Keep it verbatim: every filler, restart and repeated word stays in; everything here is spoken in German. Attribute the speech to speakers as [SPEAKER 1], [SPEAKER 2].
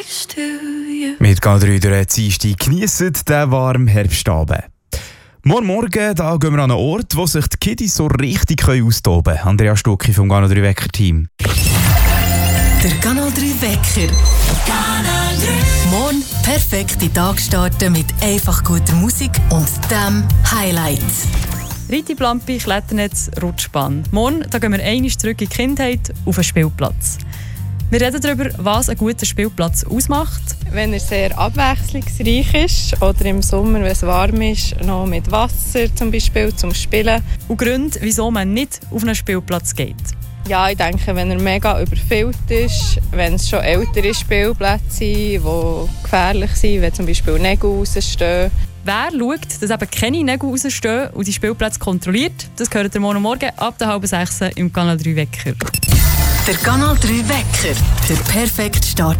[SPEAKER 1] next to you.
[SPEAKER 2] Mit Kanal drei durch die Dienstag geniessen den warmen Herbstabend. Morgen Morgen da gehen wir an einen Ort, wo sich die Kiddies so richtig austoben können. Andrea Stucki vom Kanal drei Wecker-Team.
[SPEAKER 3] Der Kanal drei Wecker.
[SPEAKER 1] Kanal drei.
[SPEAKER 3] Morgen perfekte Tag starten mit einfach guter Musik und dem Highlight.
[SPEAKER 4] Riti Plampi, Kletternetz, Rutschbahn. Morgen da gehen wir einmal zurück in die Kindheit auf einen Spielplatz. Wir reden darüber, was ein guter Spielplatz ausmacht.
[SPEAKER 5] Wenn er sehr abwechslungsreich ist oder im Sommer, wenn es warm ist, noch mit Wasser zum Beispiel zum Spielen.
[SPEAKER 4] Und Gründe, wieso man nicht auf einen Spielplatz geht.
[SPEAKER 5] Ja, ich denke, wenn er mega überfüllt ist, wenn es schon ältere Spielplätze sind, die gefährlich sind, wenn zum Beispiel Nägel rausstehen.
[SPEAKER 4] Wer schaut, dass eben keine Nägel rausstehen und die Spielplätze kontrolliert, das hört ihr morgen Morgen ab der halben sechs im Kanal drei Wecker.
[SPEAKER 3] Der Kanal drei Wecker. Der perfekte Start